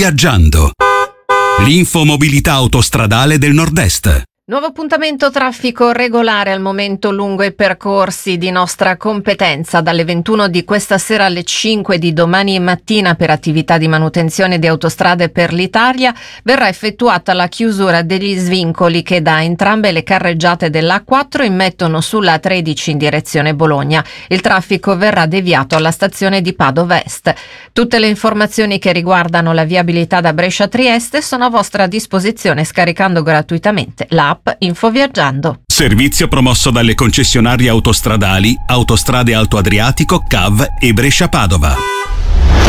Viaggiando. L'infomobilità autostradale del Nord-Est. Nuovo appuntamento traffico regolare al momento lungo i percorsi di nostra competenza dalle 21 di questa sera alle 5 di domani mattina per attività di manutenzione di autostrade per l'Italia verrà effettuata la chiusura degli svincoli che da entrambe le carreggiate dell'A4 immettono sulla 13 in direzione Bologna. Il traffico verrà deviato alla stazione di Padova Est. Tutte le informazioni che riguardano la viabilità da Brescia a Trieste sono a vostra disposizione scaricando gratuitamente l'app Info Viaggiando. Servizio promosso dalle concessionarie autostradali Autostrade Alto Adriatico, CAV e Brescia Padova.